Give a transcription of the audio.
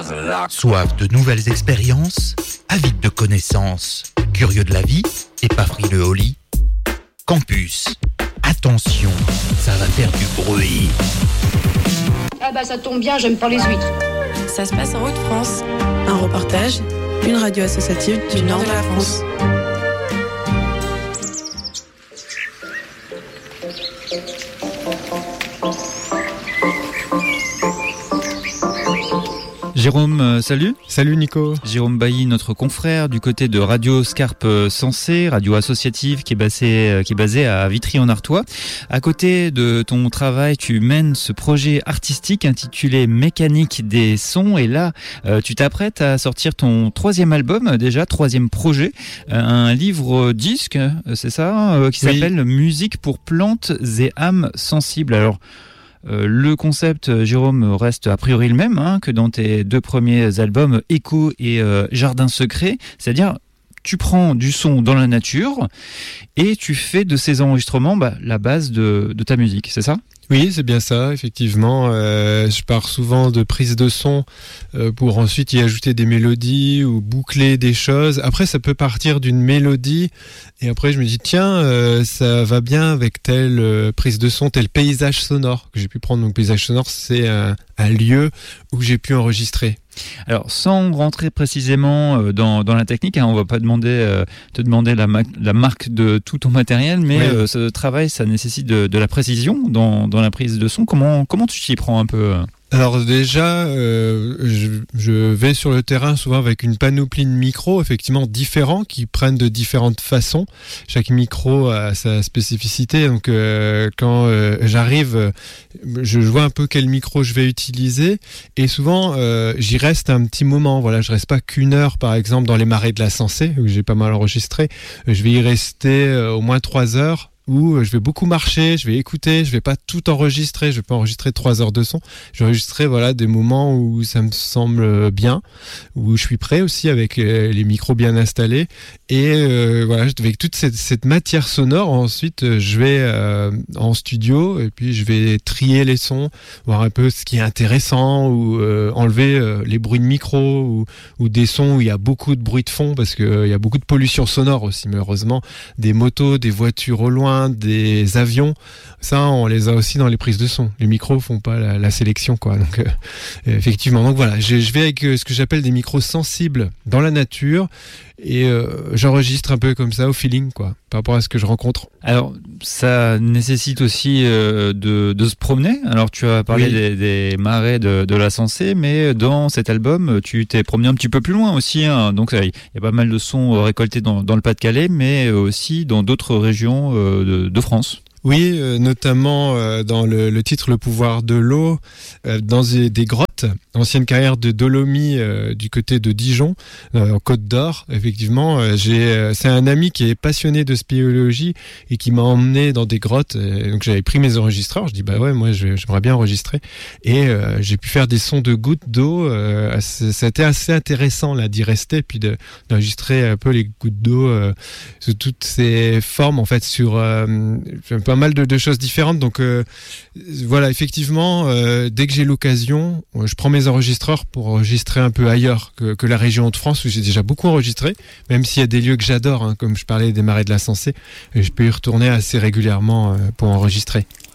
Soif de nouvelles expériences, avide de connaissances, curieux de la vie et pas frileux au lit. Campus, attention, ça va faire du bruit. Ah bah ça tombe bien, j'aime pas les huîtres. Ça se passe en Hauts-de-France. Un reportage, une radio associative du nord de la France. Jérôme, salut. Salut Nico. Jérôme Bailly, notre confrère du côté de Radio Scarpe Sensée, radio associative qui est basée à Vitry-en-Artois. À côté de ton travail, tu mènes ce projet artistique intitulé Mécanique des sons. Et là, tu t'apprêtes à sortir ton troisième album, déjà troisième projet, un livre-disque, c'est ça, qui s'appelle Musique pour plantes et âmes sensibles. Alors, le concept, Jérôme, reste a priori le même que dans tes deux premiers albums, Écho et Jardin secret, c'est-à-dire tu prends du son dans la nature et tu fais de ces enregistrements la base de ta musique, c'est ça ? Oui, c'est bien ça, effectivement. Je pars souvent de prises de son pour ensuite y ajouter des mélodies ou boucler des choses. Après, ça peut partir d'une mélodie et après, je me dis, tiens, ça va bien avec telle prise de son, tel paysage sonore que j'ai pu prendre. Donc, paysage sonore, c'est un lieu où j'ai pu enregistrer. Alors, sans rentrer précisément dans la technique, on va pas te demander la marque de tout ton matériel, mais ce travail, ça nécessite de la précision dans la prise de son. Comment tu t'y prends un peu ? Alors déjà, je vais sur le terrain souvent avec une panoplie de micros, effectivement différents, qui prennent de différentes façons. Chaque micro a sa spécificité, donc quand j'arrive, je vois un peu quel micro je vais utiliser, et souvent j'y reste un petit moment. Voilà, je reste pas qu'une heure, par exemple, dans les marais de la Sensée, où j'ai pas mal enregistré. Je vais y rester au moins 3 heures. Où je vais beaucoup marcher, je vais écouter, je vais pas tout enregistrer, je vais pas enregistrer 3 heures de son. Je vais enregistrer des moments où ça me semble bien, où je suis prêt aussi avec les micros bien installés. Et avec toute cette matière sonore, ensuite je vais en studio et puis je vais trier les sons, voir un peu ce qui est intéressant ou enlever les bruits de micro ou des sons où il y a beaucoup de bruit de fond parce qu'il y a beaucoup de pollution sonore aussi, malheureusement, des motos, des voitures au loin, des avions, ça on les a aussi dans les prises de son. Les micros font pas la sélection, quoi. Donc effectivement, donc voilà, je vais avec ce que j'appelle des micros sensibles dans la nature et j'enregistre un peu comme ça au feeling, quoi, par rapport à ce que je rencontre. Alors ça nécessite aussi de se promener. Alors tu as parlé des marais de la Sensée, mais dans cet album tu t'es promené un petit peu plus loin aussi, donc il y a pas mal de sons récoltés dans le Pas-de-Calais, mais aussi dans d'autres régions de France. Oui, notamment dans le titre Le pouvoir de l'eau, dans des grottes, ancienne carrière de Dolomie du côté de Dijon, en Côte d'Or. Effectivement, c'est un ami qui est passionné de spéléologie et qui m'a emmené dans des grottes. Donc j'avais pris mes enregistreurs, je dis moi j'aimerais bien enregistrer et j'ai pu faire des sons de gouttes d'eau. C'était assez intéressant là d'y rester puis d'enregistrer un peu les gouttes d'eau sous toutes ces formes en fait sur pas mal de choses différentes. Donc voilà, effectivement, dès que j'ai l'occasion, je prends mes enregistreurs pour enregistrer un peu ailleurs que la région Hauts-de-France où j'ai déjà beaucoup enregistré, même s'il y a des lieux que j'adore, comme je parlais des marais de la Sensée, je peux y retourner assez régulièrement pour enregistrer.